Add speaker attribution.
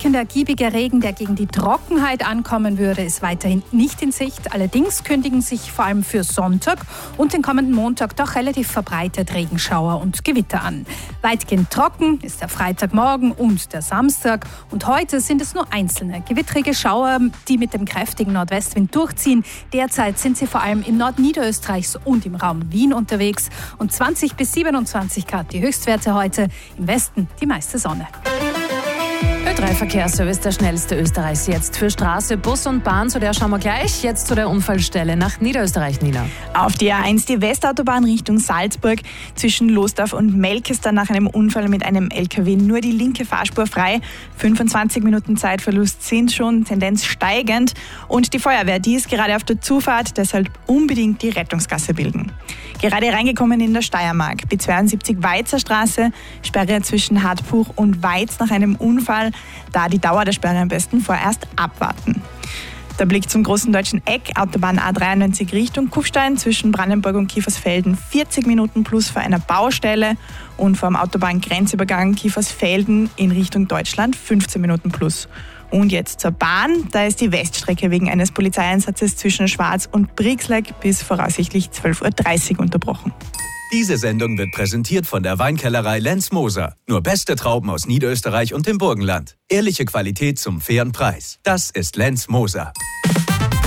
Speaker 1: weitgehend ergiebiger Regen, der gegen die Trockenheit ankommen würde, ist weiterhin nicht in Sicht. Allerdings kündigen sich vor allem für Sonntag und den kommenden Montag doch relativ verbreitet Regenschauer und Gewitter an. Weitgehend trocken ist der Freitagmorgen und der Samstag. Und heute sind es nur einzelne gewittrige Schauer, die mit dem kräftigen Nordwestwind durchziehen. Derzeit sind sie vor allem im Norden Niederösterreichs und im Raum Wien unterwegs. Und 20 bis 27 Grad die Höchstwerte heute. Im Westen die meiste Sonne.
Speaker 2: Ö3-Verkehrsservice, der schnellste Österreichs jetzt für Straße, Bus und Bahn. Zu der schauen wir gleich. Jetzt zu der Unfallstelle nach Niederösterreich, Nina.
Speaker 3: Auf die A1 die Westautobahn Richtung Salzburg. Zwischen Losdorf und Melkester nach einem Unfall mit einem LKW nur die linke Fahrspur frei. 25 Minuten Zeitverlust sind schon, Tendenz steigend. Und die Feuerwehr, die ist gerade auf der Zufahrt, deshalb unbedingt die Rettungsgasse bilden. Gerade reingekommen in der Steiermark. B72 Weizer Straße, Sperre zwischen Hartpuch und Weiz nach einem Unfall. Da die Dauer der Sperre am besten vorerst abwarten. Der Blick zum großen deutschen Eck, Autobahn A93 Richtung Kufstein zwischen Brandenburg und Kiefersfelden 40 Minuten plus vor einer Baustelle und vom Autobahngrenzübergang Kiefersfelden in Richtung Deutschland 15 Minuten plus. Und jetzt zur Bahn, da ist die Weststrecke wegen eines Polizeieinsatzes zwischen Schwarz und Brixleck bis voraussichtlich 12.30 Uhr unterbrochen.
Speaker 4: Diese Sendung wird präsentiert von der Weinkellerei Lenz Moser. Nur beste Trauben aus Niederösterreich und dem Burgenland. Ehrliche Qualität zum fairen Preis. Das ist Lenz Moser.